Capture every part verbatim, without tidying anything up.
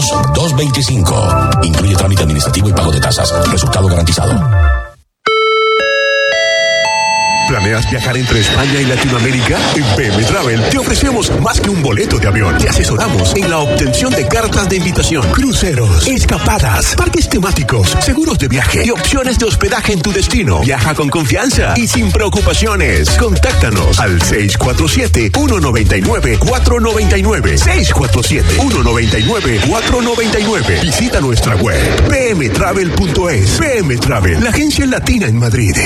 dos dos veinticinco. Incluye trámite administrativo y pago de tasas. Resultado garantizado. ¿Planeas viajar entre España y Latinoamérica? En P M Travel te ofrecemos más que un boleto de avión. Te asesoramos en la obtención de cartas de invitación, cruceros, escapadas, parques temáticos, seguros de viaje y opciones de hospedaje en tu destino. Viaja con confianza y sin preocupaciones. Contáctanos al seis cuatro siete, uno nueve nueve, cuatro nueve nueve. seis cuatro siete, uno nueve nueve, cuatro nueve nueve. Visita nuestra web p m travel punto es. P M Travel, la agencia latina en Madrid.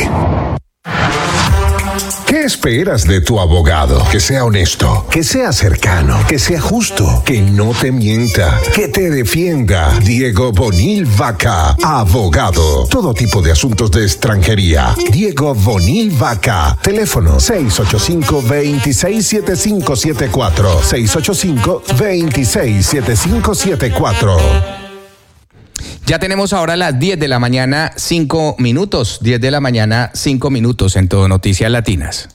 ¿Qué esperas de tu abogado? Que sea honesto, que sea cercano, que sea justo, que no te mienta, que te defienda. Diego Bonil Vaca, abogado. Todo tipo de asuntos de extranjería. Diego Bonil Vaca. Teléfono seis ocho cinco, dos seis siete cinco siete cuatro. seis ocho cinco, dos seis siete cinco siete cuatro. Ya tenemos ahora las diez de la mañana, cinco minutos. diez de la mañana, cinco minutos en Todo Noticias Latinas.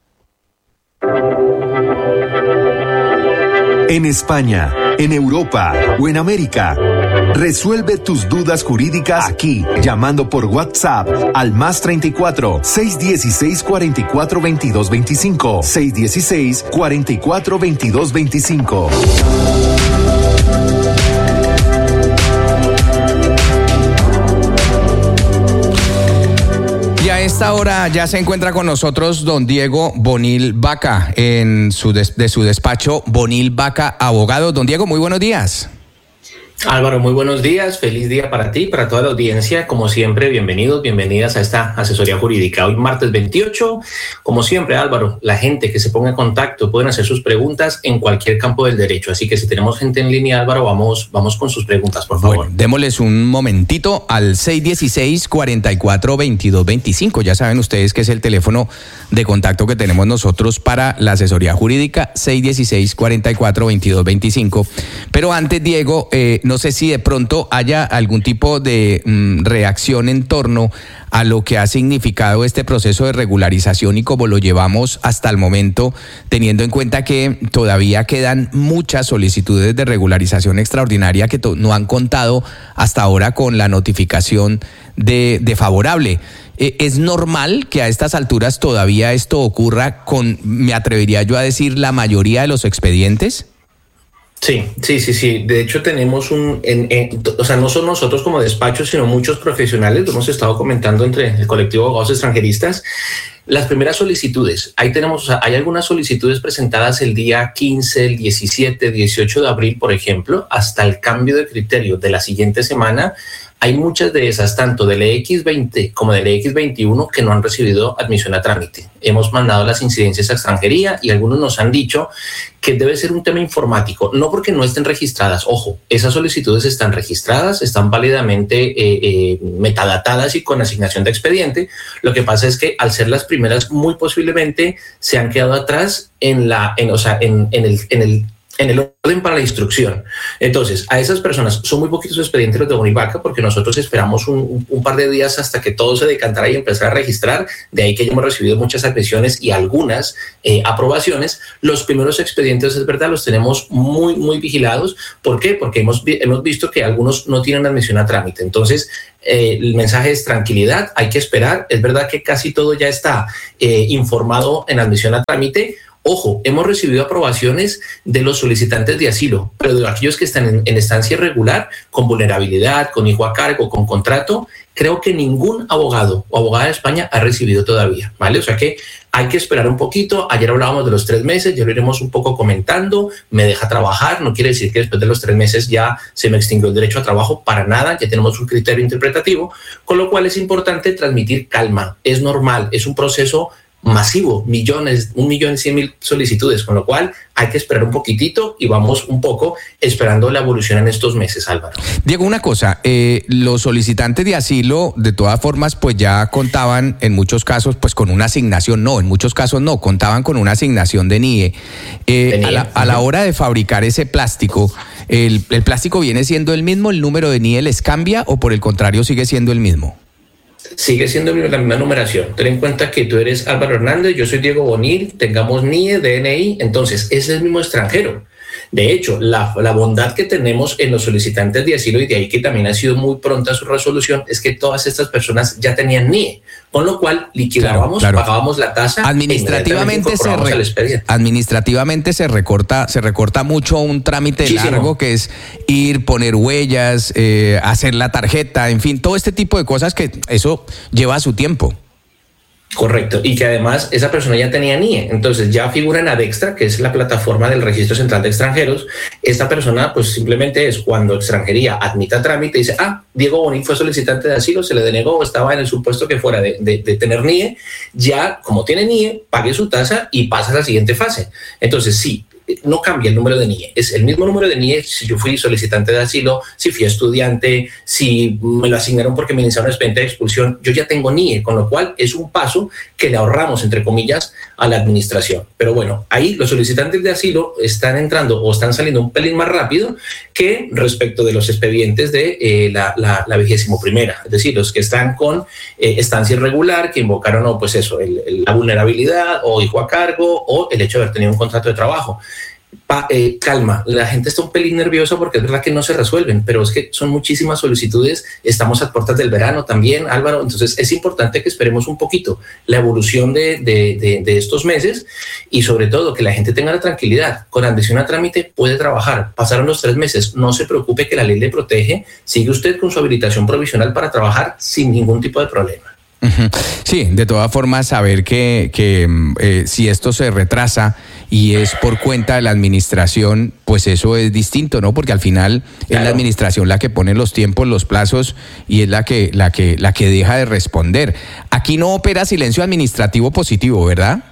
En España, en Europa o en América, resuelve tus dudas jurídicas aquí, llamando por WhatsApp al más treinta y cuatro, seiscientos dieciséis, cuarenta y cuatro, veintidós veinticinco, seiscientos dieciséis, cuarenta y cuatro, veintidós veinticinco. Y a esta hora ya se encuentra con nosotros don Diego Bonil Vaca en su des- de su despacho Bonil Vaca Abogado. Don Diego, muy buenos días. Álvaro, muy buenos días, feliz día para ti, para toda la audiencia. Como siempre, bienvenidos, bienvenidas a esta asesoría jurídica. Hoy martes veintiocho, como siempre, Álvaro, la gente que se ponga en contacto pueden hacer sus preguntas en cualquier campo del derecho. Así que si tenemos gente en línea, Álvaro, vamos, vamos con sus preguntas, por favor. Bueno, démosles un momentito al seis uno seis, cuarenta y cuatro, veintidós veinticinco. Ya saben ustedes que es el teléfono de contacto que tenemos nosotros para la asesoría jurídica, seis uno seis, cuarenta y cuatro, veintidós veinticinco. Pero antes, Diego, eh, no sé si de pronto haya algún tipo de mm, reacción en torno a lo que ha significado este proceso de regularización y cómo lo llevamos hasta el momento, teniendo en cuenta que todavía quedan muchas solicitudes de regularización extraordinaria que to- no han contado hasta ahora con la notificación de, de favorable. Eh, ¿Es normal que a estas alturas todavía esto ocurra con, me atrevería yo a decir, la mayoría de los expedientes? Sí, sí, sí, sí. De hecho, tenemos un, en, en, o sea, no son nosotros como despacho, sino muchos profesionales, lo hemos estado comentando entre el colectivo de abogados extranjeristas. Las primeras solicitudes, ahí tenemos, o sea, hay algunas solicitudes presentadas el día quince, el diecisiete, dieciocho de abril, por ejemplo, hasta el cambio de criterio de la siguiente semana. Hay muchas de esas, tanto del E X veinte como del E X veintiuno, que no han recibido admisión a trámite. Hemos mandado las incidencias a extranjería y algunos nos han dicho que debe ser un tema informático, no porque no estén registradas. Ojo, esas solicitudes están registradas, están válidamente eh, eh, metadatadas y con asignación de expediente. Lo que pasa es que al ser las primeras, muy posiblemente se han quedado atrás en la, en, o sea, en, en el, en el en el orden para la instrucción. Entonces, a esas personas, son muy poquitos expedientes los de Bonil Vaca, porque nosotros esperamos un, un par de días hasta que todo se decantara y empezara a registrar. De ahí que ya hemos recibido muchas admisiones y algunas eh, aprobaciones. Los primeros expedientes, es verdad, los tenemos muy, muy vigilados. ¿Por qué? Porque hemos, hemos visto que algunos no tienen admisión a trámite. Entonces, eh, el mensaje es tranquilidad, hay que esperar. Es verdad que casi todo ya está eh, informado en admisión a trámite. Ojo, hemos recibido aprobaciones de los solicitantes de asilo, pero de aquellos que están en, en estancia irregular, con vulnerabilidad, con hijo a cargo, con contrato, creo que ningún abogado o abogada de España ha recibido todavía, ¿vale? O sea que hay que esperar un poquito. Ayer hablábamos de los tres meses, ya lo iremos un poco comentando. Me deja trabajar, no quiere decir que después de los tres meses ya se me extinguió el derecho a trabajo, para nada, ya tenemos un criterio interpretativo, con lo cual es importante transmitir calma. Es normal, es un proceso masivo, millones, un millón y cien mil solicitudes, con lo cual hay que esperar un poquitito y vamos un poco esperando la evolución en estos meses, Álvaro. Diego, una cosa, eh, los solicitantes de asilo, de todas formas, pues ya contaban en muchos casos, pues con una asignación, no, en muchos casos no, contaban con una asignación de N I E. Eh, de N I E. A, la, a la hora de fabricar ese plástico, el, ¿el plástico viene siendo el mismo? ¿El número de N I E les cambia o por el contrario sigue siendo el mismo? Sigue siendo la misma numeración. Ten en cuenta que tú eres Álvaro Hernández, yo soy Diego Bonil, tengamos N I E, D N I, entonces es el mismo extranjero. De hecho, la, la bondad que tenemos en los solicitantes de asilo, y de ahí que también ha sido muy pronta su resolución, es que todas estas personas ya tenían N I E, con lo cual liquidábamos, claro, claro. pagábamos la tasa. Administrativamente, se, re, administrativamente se recorta, se recorta mucho un trámite Muchísimo. largo que es ir, poner huellas, eh, hacer la tarjeta, en fin, todo este tipo de cosas que eso lleva su tiempo. Correcto, y que además esa persona ya tenía N I E, entonces ya figura en Adextra, que es la plataforma del Registro Central de Extranjeros. Esta persona pues simplemente es cuando Extranjería admita trámite, dice, ah, Diego Bonil fue solicitante de asilo, se le denegó, estaba en el supuesto que fuera de, de, de tener N I E, ya como tiene N I E, pague su tasa y pasa a la siguiente fase. Entonces sí, no cambia el número de N I E, es el mismo número de N I E si yo fui solicitante de asilo, si fui estudiante, si me lo asignaron porque me iniciaron un expediente de expulsión, yo ya tengo N I E, con lo cual es un paso que le ahorramos, entre comillas, a la administración. Pero bueno, ahí los solicitantes de asilo están entrando o están saliendo un pelín más rápido que respecto de los expedientes de eh, la, la, la vigésimo primera, es decir, los que están con eh, estancia irregular, que invocaron o pues eso, el, el, la vulnerabilidad o hijo a cargo o el hecho de haber tenido un contrato de trabajo. Pa, eh, calma, la gente está un pelín nerviosa porque es verdad que no se resuelven, pero es que son muchísimas solicitudes, estamos a puertas del verano también, Álvaro, entonces es importante que esperemos un poquito la evolución de, de, de, de estos meses y sobre todo que la gente tenga la tranquilidad, con admisión a trámite puede trabajar, pasaron los tres meses, no se preocupe que la ley le protege, sigue usted con su habilitación provisional para trabajar sin ningún tipo de problema. Sí, de todas formas, saber que, que eh, si esto se retrasa y es por cuenta de la administración, pues eso es distinto, ¿no? Porque al final claro. es la administración la que pone los tiempos, los plazos y es la que, la que, la que deja de responder. Aquí no opera silencio administrativo positivo, ¿verdad?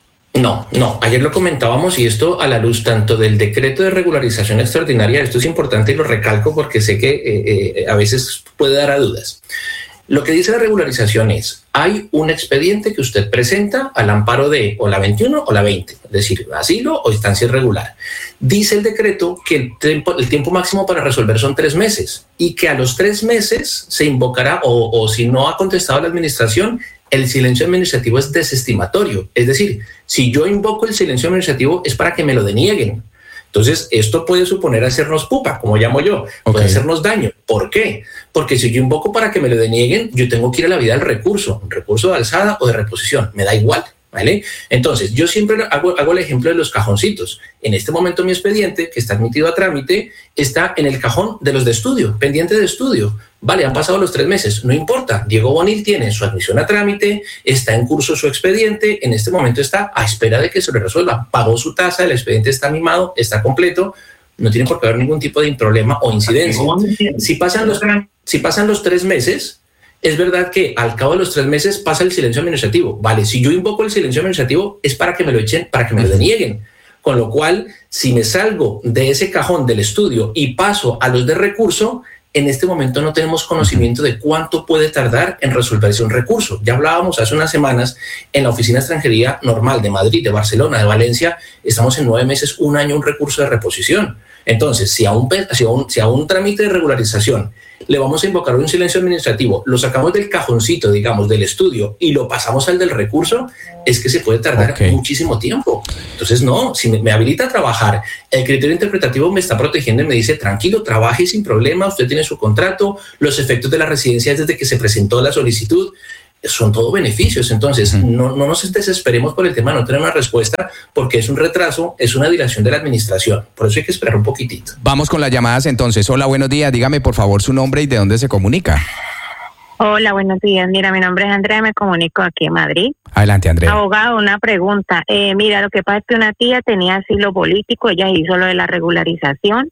No, no, ayer lo comentábamos y esto a la luz tanto del decreto de regularización extraordinaria, esto es importante y lo recalco porque sé que eh, eh, a veces puede dar a dudas. Lo que dice la regularización es, hay un expediente que usted presenta al amparo de o la veintiuno o la veinte, es decir, asilo o estancia irregular. Dice el decreto que el tiempo, el tiempo máximo para resolver son tres meses y que a los tres meses se invocará o, o si no ha contestado la administración, el silencio administrativo es desestimatorio. Es decir, si yo invoco el silencio administrativo es para que me lo denieguen. Entonces, esto puede suponer hacernos pupa, como llamo yo, puede okay. hacernos daño. ¿Por qué? Porque si yo invoco para que me lo denieguen, yo tengo que ir a la vida del recurso, un recurso de alzada o de reposición, me da igual, ¿vale? Entonces, yo siempre hago, hago el ejemplo de los cajoncitos. En este momento mi expediente, que está admitido a trámite, está en el cajón de los de estudio, pendiente de estudio. Vale, han pasado los tres meses, no importa. Diego Bonil tiene su admisión a trámite, está en curso su expediente, en este momento está a espera de que se le resuelva. Pagó su tasa, el expediente está mimado, está completo, no tiene por qué haber ningún tipo de problema o incidencia. Si pasan los, si pasan los tres meses, es verdad que al cabo de los tres meses pasa el silencio administrativo. Vale, si yo invoco el silencio administrativo es para que me lo echen, para que me lo denieguen. Con lo cual, si me salgo de ese cajón del estudio y paso a los de recurso, en este momento no tenemos conocimiento de cuánto puede tardar en resolverse un recurso. Ya hablábamos hace unas semanas en la Oficina de Extranjería normal de Madrid, de Barcelona, de Valencia, estamos en nueve meses, un año, un recurso de reposición. Entonces, si a un, si a un, si a un trámite de regularización le vamos a invocar un silencio administrativo, lo sacamos del cajoncito, digamos, del estudio y lo pasamos al del recurso, es que se puede tardar okay. muchísimo tiempo. Entonces, no, si me, me habilita a trabajar, el criterio interpretativo me está protegiendo y me dice, tranquilo, trabaje sin problema, usted tiene su contrato, los efectos de la residencia desde que se presentó la solicitud, son todo beneficios. Entonces, uh-huh. no, no nos desesperemos por el tema de no tener una respuesta, porque es un retraso, es una dilación de la administración. Por eso hay que esperar un poquitito. Vamos con las llamadas entonces. Hola, buenos días. Dígame, por favor, su nombre y de dónde se comunica. Hola, buenos días. Mira, mi nombre es Andrea, me comunico aquí en Madrid. Adelante, Andrea. Abogado, una pregunta. Eh, mira, lo que pasa es que una tía tenía asilo político, ella hizo lo de la regularización,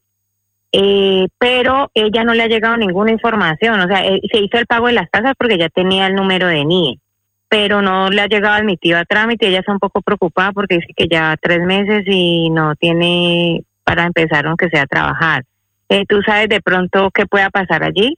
Eh, pero ella no le ha llegado ninguna información, o sea, eh, se hizo el pago de las tasas porque ya tenía el número de N I E, pero no le ha llegado admitido a trámite. Ella está un poco preocupada porque dice que ya tres meses y no tiene para empezar aunque sea a trabajar. Eh, ¿Tú sabes de pronto qué pueda pasar allí?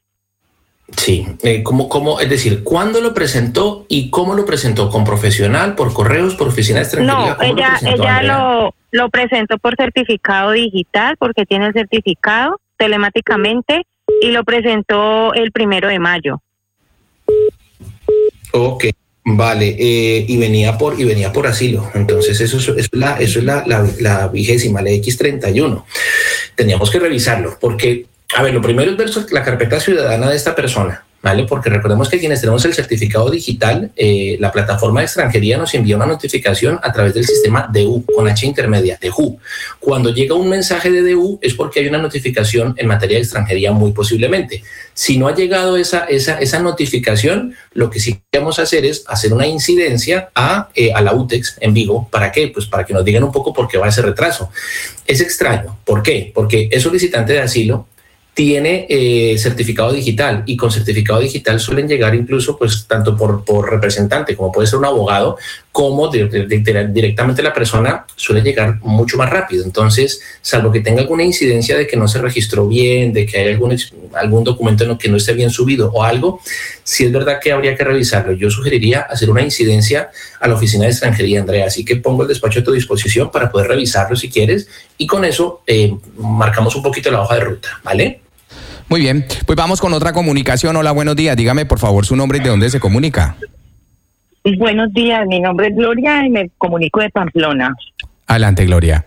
Sí, eh, ¿cómo, cómo, es decir, ¿cuándo lo presentó y cómo lo presentó? ¿Con profesional, por correos, por oficina de extranjería? No, ella lo ella lo, lo presentó por certificado digital porque tiene el certificado telemáticamente y lo presentó el primero de mayo. Ok, Vale, eh, y venía por y venía por asilo. Entonces eso, es- eso es la eso es la, la, la vigésima, la equis treinta y uno. Teníamos que revisarlo porque, a ver, lo primero es ver su- la carpeta ciudadana de esta persona, ¿vale? Porque recordemos que quienes tenemos el certificado digital, eh, la plataforma de extranjería nos envía una notificación a través del sistema D U, con H intermedia, D U. Cuando llega un mensaje de D U es porque hay una notificación en materia de extranjería muy posiblemente. Si no ha llegado esa, esa, esa notificación, lo que sí vamos a hacer es hacer una incidencia a, eh, a la UTEX en Vigo. ¿Para qué? Pues para que nos digan un poco por qué va ese retraso. Es extraño. ¿Por qué? Porque es solicitante de asilo, tiene eh, certificado digital y con certificado digital suelen llegar incluso pues tanto por, por representante como puede ser un abogado como de, de, de, directamente la persona suele llegar mucho más rápido. Entonces, salvo que tenga alguna incidencia de que no se registró bien, de que hay algún, algún documento en lo que no esté bien subido o algo, sí es verdad que habría que revisarlo. Yo sugeriría hacer una incidencia a la oficina de extranjería, Andrea, así que pongo el despacho a tu disposición para poder revisarlo si quieres y con eso eh, marcamos un poquito la hoja de ruta, ¿vale? Muy bien, pues vamos con otra comunicación. Hola, buenos días. Dígame, por favor, su nombre y de dónde se comunica. Buenos días, mi nombre es Gloria y me comunico de Pamplona. Adelante, Gloria.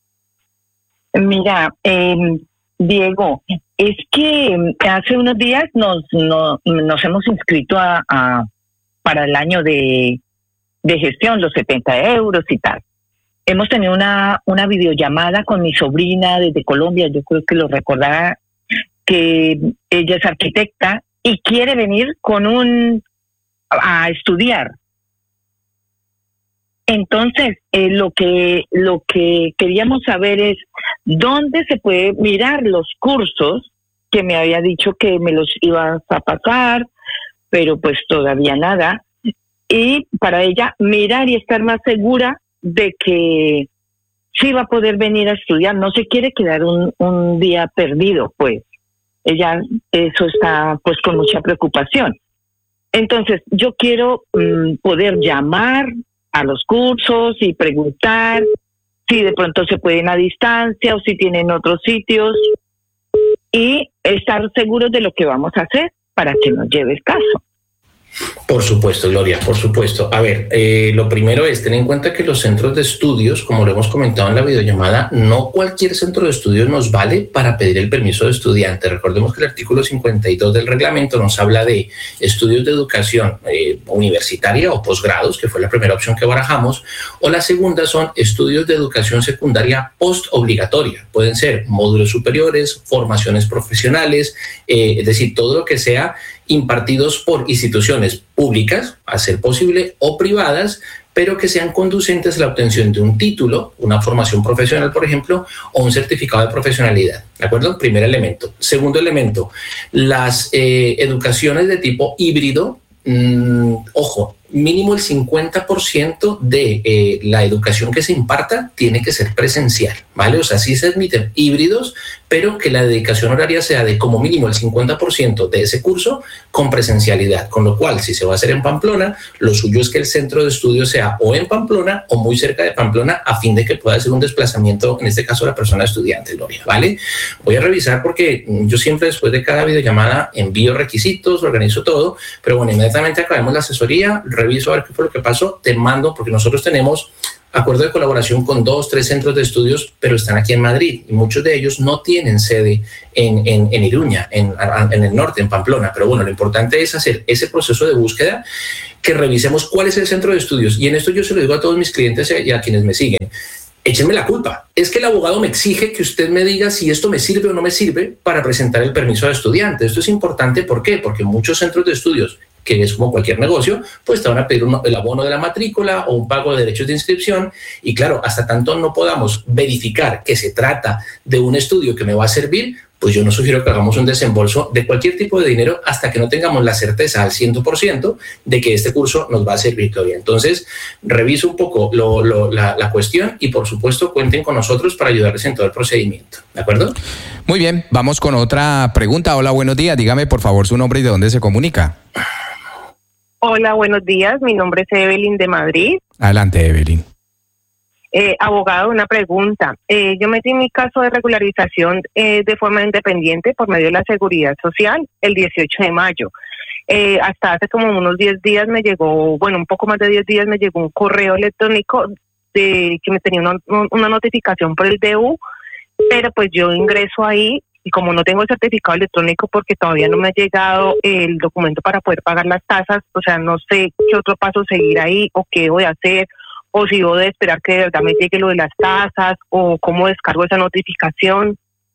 Mira, eh, Diego, es que hace unos días nos no, nos hemos inscrito a, a para el año de, de gestión, los setenta euros y tal. Hemos tenido una, una videollamada con mi sobrina desde Colombia, yo creo que lo recordará, que ella es arquitecta y quiere venir con un a estudiar. Entonces, eh, lo que lo que queríamos saber es dónde se puede mirar los cursos que me había dicho que me los ibas a pasar, pero pues todavía nada. Y para ella mirar y estar más segura de que sí va a poder venir a estudiar, no se quiere quedar un, un día perdido, pues. Ella, eso está pues con mucha preocupación. Entonces, yo quiero um, poder llamar a los cursos y preguntar si de pronto se pueden a distancia o si tienen otros sitios y estar seguros de lo que vamos a hacer para que nos lleve el caso. Por supuesto, Gloria, por supuesto. A ver, eh, lo primero es tener en cuenta que los centros de estudios, como lo hemos comentado en la videollamada, no cualquier centro de estudios nos vale para pedir el permiso de estudiante. Recordemos que el artículo cincuenta y dos del reglamento nos habla de estudios de educación eh, universitaria o posgrados, que fue la primera opción que barajamos, o la segunda son estudios de educación secundaria post-obligatoria. Pueden ser módulos superiores, formaciones profesionales, eh, es decir, todo lo que sea impartidos por instituciones públicas, a ser posible, o privadas, pero que sean conducentes a la obtención de un título, una formación profesional, por ejemplo, o un certificado de profesionalidad. ¿De acuerdo? Primer elemento. Segundo elemento, las eh, educaciones de tipo híbrido, mmm, ojo, mínimo el cincuenta por ciento de eh, la educación que se imparta tiene que ser presencial, ¿vale? O sea, sí se admiten híbridos, pero que la dedicación horaria sea de como mínimo el cincuenta por ciento de ese curso con presencialidad, con lo cual, si se va a hacer en Pamplona, lo suyo es que el centro de estudio sea o en Pamplona o muy cerca de Pamplona a fin de que pueda hacer un desplazamiento, en este caso la persona estudiante, Gloria, ¿vale? Voy a revisar porque yo siempre después de cada videollamada envío requisitos, organizo todo, pero bueno, inmediatamente acabemos la asesoría, reviso a ver qué fue lo que pasó, te mando, porque nosotros tenemos acuerdo de colaboración con dos, tres centros de estudios, pero están aquí en Madrid y muchos de ellos no tienen sede en, en, en Iruña, en, en el norte, en Pamplona. Pero bueno, lo importante es hacer ese proceso de búsqueda, que revisemos cuál es el centro de estudios. Y en esto yo se lo digo a todos mis clientes y a quienes me siguen. Échenme la culpa. Es que el abogado me exige que usted me diga si esto me sirve o no me sirve para presentar el permiso de estudiante. Esto es importante, ¿por qué? Porque muchos centros de estudios, que es como cualquier negocio, pues te van a pedir un, el abono de la matrícula o un pago de derechos de inscripción. Y claro, hasta tanto no podamos verificar que se trata de un estudio que me va a servir, pues yo no sugiero que hagamos un desembolso de cualquier tipo de dinero hasta que no tengamos la certeza al cien por ciento de que este curso nos va a servir, Gloria. Entonces, reviso un poco lo, lo, la, la cuestión y, por supuesto, cuenten con nosotros para ayudarles en todo el procedimiento. ¿De acuerdo? Muy bien, vamos con otra pregunta. Hola, buenos días. Dígame, por favor, su nombre y de dónde se comunica. Hola, buenos días. Mi nombre es Evelyn de Madrid. Adelante, Evelyn. Eh, abogado, una pregunta. Eh, yo metí mi caso de regularización eh, de forma independiente por medio de la Seguridad Social el dieciocho de mayo eh, hasta hace como unos diez días me llegó, bueno, un poco más de diez días me llegó un correo electrónico de que me tenía una, una notificación por el D U, pero pues yo ingreso ahí y como no tengo el certificado electrónico porque todavía no me ha llegado el documento para poder pagar las tasas, o sea, no sé qué otro paso seguir ahí o qué voy a hacer, o si debo de esperar que de verdad me llegue lo de las tasas, o cómo descargo esa notificación.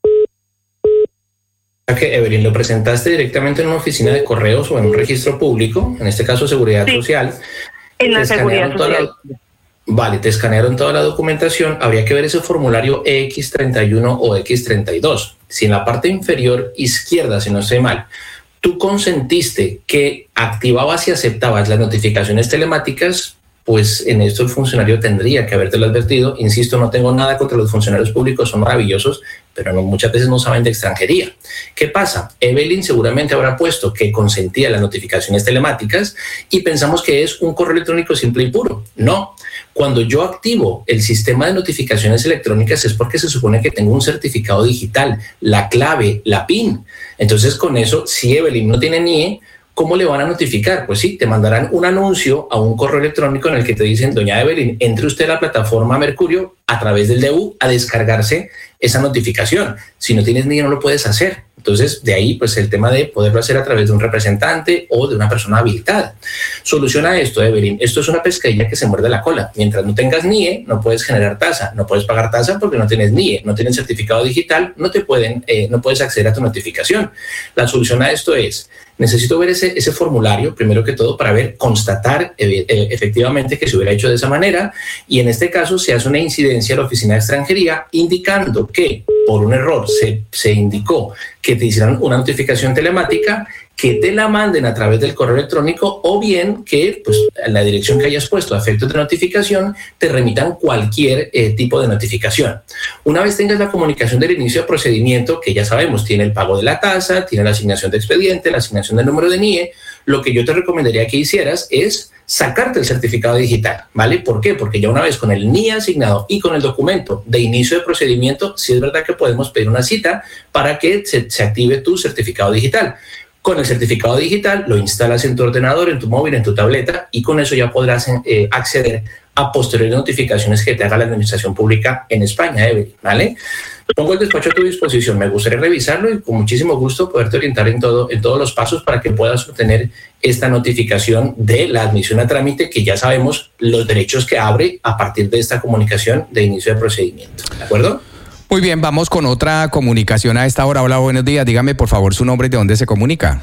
Que Evelyn, lo presentaste directamente en una oficina de correos o en un registro público, en este caso Seguridad Sí, Social. en la Seguridad Social. La, vale, te escanearon toda la documentación, habría que ver ese formulario E X treinta y uno o X treinta y dos. Si en la parte inferior izquierda, si no estoy mal, tú consentiste que activabas y aceptabas las notificaciones telemáticas, pues en esto el funcionario tendría que habértelo advertido. Insisto, no tengo nada contra los funcionarios públicos, son maravillosos, pero no, muchas veces no saben de extranjería. ¿Qué pasa? Evelyn seguramente habrá puesto que consentía las notificaciones telemáticas y pensamos que es un correo electrónico simple y puro. No. Cuando yo activo el sistema de notificaciones electrónicas es porque se supone que tengo un certificado digital, la clave, la PIN. Entonces con eso, si Evelyn no tiene N I E, ¿cómo le van a notificar? Pues sí, te mandarán un anuncio a un correo electrónico en el que te dicen, doña Evelyn, entre usted a la plataforma Mercurio a través del D U a descargarse esa notificación. Si no tienes N I E no lo puedes hacer. Entonces, de ahí pues el tema de poderlo hacer a través de un representante o de una persona habilitada. Soluciona esto, Evelyn. Esto es una pescadilla que se muerde la cola. Mientras no tengas N I E, no puedes generar tasa. No puedes pagar tasa porque no tienes N I E. No tienes certificado digital, no te pueden, eh, no puedes acceder a tu notificación. La solución a esto es, necesito ver ese, ese formulario, primero que todo, para ver, constatar eh, eh, efectivamente que se hubiera hecho de esa manera, y en este caso se hace una incidencia a la Oficina de Extranjería indicando que por un error se, se indicó que te hicieran una notificación telemática, que te la manden a través del correo electrónico, o bien que pues, la dirección que hayas puesto a efectos de notificación te remitan cualquier eh, tipo de notificación. Una vez tengas la comunicación del inicio de procedimiento, que ya sabemos, tiene el pago de la tasa, tiene la asignación de expediente, la asignación del número de N I E, lo que yo te recomendaría que hicieras es sacarte el certificado digital, ¿vale? ¿Por qué? Porque ya una vez con el N I E asignado y con el documento de inicio de procedimiento, sí es verdad que podemos pedir una cita para que se, se active tu certificado digital. Con el certificado digital lo instalas en tu ordenador, en tu móvil, en tu tableta, y con eso ya podrás eh, acceder a posteriores notificaciones que te haga la Administración Pública en España, Evelyn, ¿vale? Pongo el despacho a tu disposición. Me gustaría revisarlo y con muchísimo gusto poderte orientar en, todo, en todos los pasos para que puedas obtener esta notificación de la admisión a trámite, que ya sabemos los derechos que abre a partir de esta comunicación de inicio de procedimiento. ¿De acuerdo? Muy bien, vamos con otra comunicación a esta hora. Hola, buenos días. Dígame, por favor, su nombre y de dónde se comunica.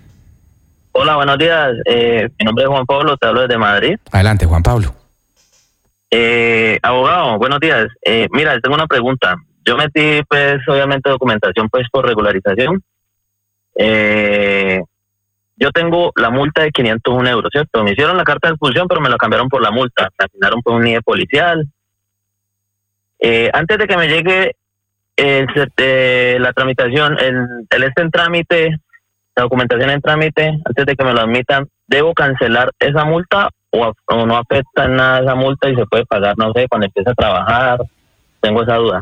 Hola, buenos días. Eh, mi nombre es Juan Pablo, te hablo desde Madrid. Adelante, Juan Pablo. Eh, abogado, buenos días. Eh, mira, tengo una pregunta. Yo metí, pues, obviamente, documentación, pues, por regularización. Eh, yo tengo la multa de quinientos un euros, ¿cierto? Me hicieron la carta de expulsión, pero me la cambiaron por la multa. Me asignaron por un N I E policial. Eh, antes de que me llegue el, eh, la tramitación, el, el este en trámite, la documentación en trámite, antes de que me lo admitan, ¿debo cancelar esa multa o, o no afecta en nada esa multa y se puede pagar, no sé, cuando empiece a trabajar? Tengo esa duda.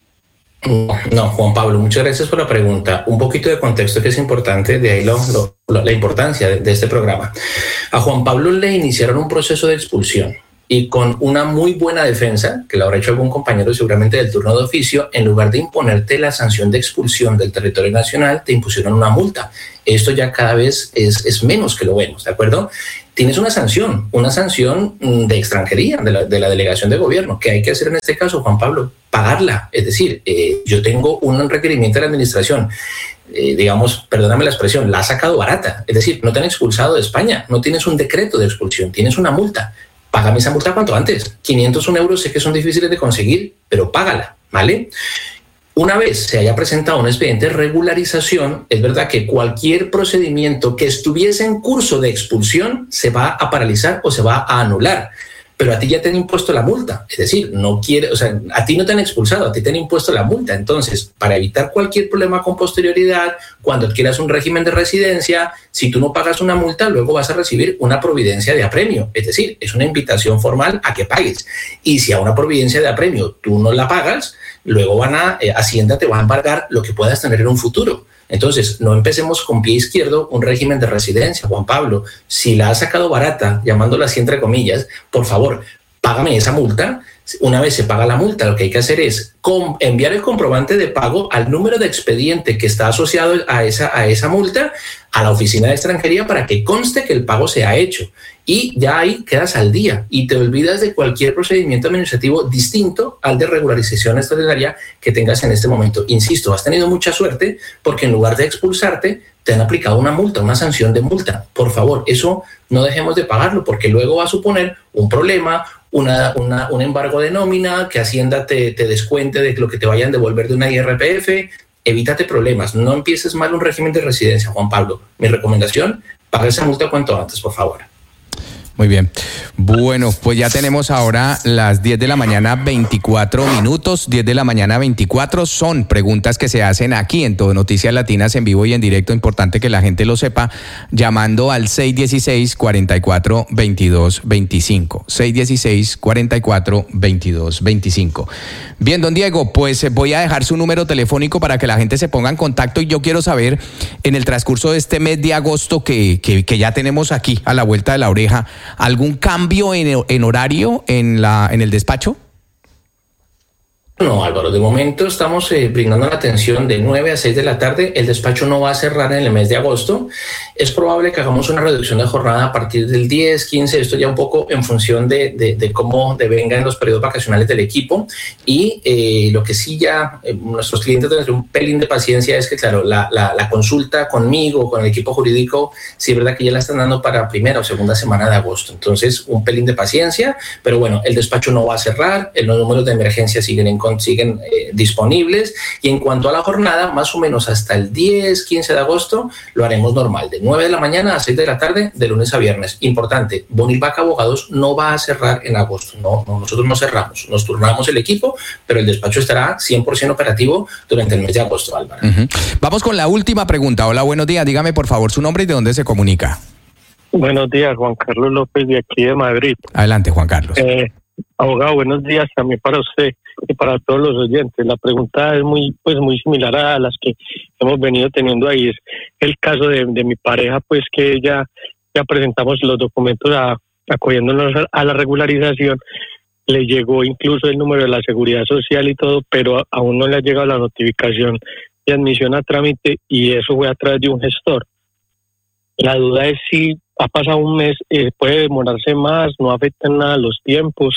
No, Juan Pablo, muchas gracias por la pregunta. Un poquito de contexto que es importante, de ahí lo, lo, la importancia de, de este programa. A Juan Pablo le iniciaron un proceso de expulsión y con una muy buena defensa, que lo habrá hecho algún compañero seguramente del turno de oficio, en lugar de imponerte la sanción de expulsión del territorio nacional, te impusieron una multa. Esto ya cada vez es, es menos que lo vemos, ¿de acuerdo? Tienes una sanción, una sanción de extranjería de la, de la delegación de gobierno. ¿Qué hay que hacer en este caso, Juan Pablo? Pagarla. Es decir, eh, yo tengo un requerimiento de la administración, eh, digamos, perdóname la expresión, la ha sacado barata. Es decir, no te han expulsado de España, no tienes un decreto de expulsión, tienes una multa. Págame esa multa cuanto antes. quinientos un euros sé que son difíciles de conseguir, pero págala, ¿vale? Una vez se haya presentado un expediente de regularización, es verdad que cualquier procedimiento que estuviese en curso de expulsión se va a paralizar o se va a anular. Pero a ti ya te han impuesto la multa, es decir, no quiere, o sea, a ti no te han expulsado, a ti te han impuesto la multa. Entonces, para evitar cualquier problema con posterioridad, cuando adquieras un régimen de residencia, si tú no pagas una multa, luego vas a recibir una providencia de apremio, es decir, es una invitación formal a que pagues. Y si a una providencia de apremio tú no la pagas, luego van a, eh, Hacienda te va a embargar lo que puedas tener en un futuro. Entonces, no empecemos con pie izquierdo un régimen de residencia, Juan Pablo. Si la has sacado barata, llamándola así entre comillas, por favor, págame esa multa. Una vez se paga la multa, lo que hay que hacer es enviar el comprobante de pago al número de expediente que está asociado a esa, a esa multa a la oficina de extranjería para que conste que el pago se ha hecho. Y ya ahí quedas al día y te olvidas de cualquier procedimiento administrativo distinto al de regularización extraordinaria que tengas en este momento. Insisto, has tenido mucha suerte porque en lugar de expulsarte, te han aplicado una multa, una sanción de multa. Por favor, eso no dejemos de pagarlo porque luego va a suponer un problema, una, una, un embargo de nómina, que Hacienda te, te descuente de lo que te vayan a devolver de una I R P F. Evítate problemas, no empieces mal un régimen de residencia, Juan Pablo. Mi recomendación, paga esa multa cuanto antes, por favor. Muy bien. Bueno, pues ya tenemos ahora las diez de la mañana, veinticuatro minutos. diez de la mañana, veinticuatro. Son preguntas que se hacen aquí en Todo Noticias Latinas en vivo y en directo. Importante que la gente lo sepa, llamando al seis uno seis, cuatro cuatro, dos dos dos cinco. seis uno seis, cuatro cuatro, dos dos dos cinco. Bien, don Diego, pues voy a dejar su número telefónico para que la gente se ponga en contacto y yo quiero saber, en el transcurso de este mes de agosto que, que, que ya tenemos aquí a la vuelta de la oreja, ¿algún cambio en, en horario en, la, en el despacho? No, Álvaro, de momento estamos eh, brindando la atención de nueve a seis de la tarde. El despacho no va a cerrar en el mes de agosto. Es probable que hagamos una reducción de jornada a partir del diez, quince, esto ya un poco en función de, de, de cómo devengan los periodos vacacionales del equipo. Y eh, lo que sí ya eh, nuestros clientes deben tener un pelín de paciencia es que, claro, la, la, la consulta conmigo, con el equipo jurídico, sí es verdad que ya la están dando para primera o segunda semana de agosto. Entonces, un pelín de paciencia, pero bueno, el despacho no va a cerrar, los números de emergencia siguen en siguen eh, disponibles y en cuanto a la jornada, más o menos hasta el diez, quince de agosto lo haremos normal, de nueve de la mañana a seis de la tarde, de lunes a viernes. Importante, Bonil Vaca Abogados no va a cerrar en agosto, no, no, nosotros no cerramos, nos turnamos el equipo, pero el despacho estará cien por ciento operativo durante el mes de agosto, Álvaro. Uh-huh. Vamos con la última pregunta. Hola, buenos días, dígame por favor su nombre y de dónde se comunica. Buenos días, Juan Carlos López de aquí de Madrid. Adelante, Juan Carlos. Eh, abogado, buenos días también para usted y para todos los oyentes. La pregunta es muy pues muy similar a las que hemos venido teniendo ahí. Es el caso de, de mi pareja, pues que ella ya presentamos los documentos a, acogiéndonos a la regularización. Le llegó incluso el número de la seguridad social y todo, pero aún no le ha llegado la notificación de admisión a trámite y eso fue a través de un gestor. La duda es si ha pasado un mes, eh, puede demorarse más, no afecta en nada los tiempos.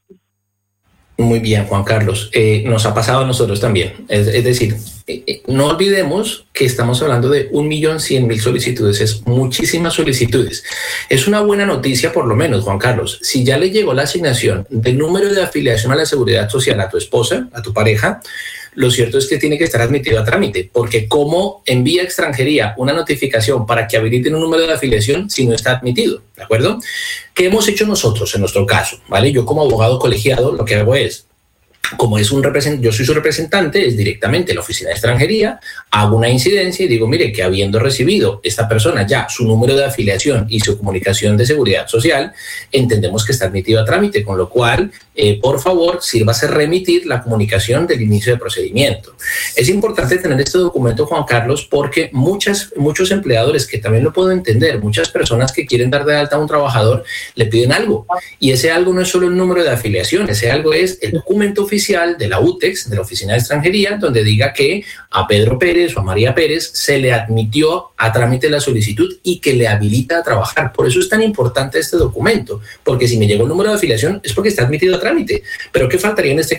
Muy bien, Juan Carlos. Eh, nos ha pasado a nosotros también. Es, es decir, eh, no olvidemos que estamos hablando de un millón cien mil solicitudes. Es muchísimas solicitudes. Es una buena noticia, por lo menos, Juan Carlos. Si ya le llegó la asignación del número de afiliación a la seguridad social a tu esposa, a tu pareja, lo cierto es que tiene que estar admitido a trámite, porque ¿cómo envía extranjería una notificación para que habiliten un número de afiliación si no está admitido? ¿De acuerdo? ¿Qué hemos hecho nosotros en nuestro caso? ¿Vale? Yo como abogado colegiado lo que hago es, como es un representante, yo soy su representante, es directamente la oficina de extranjería, hago una incidencia y digo, mire, que habiendo recibido esta persona ya su número de afiliación y su comunicación de seguridad social, entendemos que está admitido a trámite, con lo cual, eh, por favor, sírvase remitir la comunicación del inicio del procedimiento. Es importante tener este documento, Juan Carlos, porque muchas, muchos empleadores, que también lo puedo entender, muchas personas que quieren dar de alta a un trabajador, le piden algo, y ese algo no es solo el número de afiliación, ese algo es el documento oficial de la U T E X, de la Oficina de Extranjería, donde diga que a Pedro Pérez o a María Pérez se le admitió a trámite la solicitud y que le habilita a trabajar. Por eso es tan importante este documento, porque si me llegó el número de afiliación es porque está admitido a trámite. Pero ¿qué faltaría en este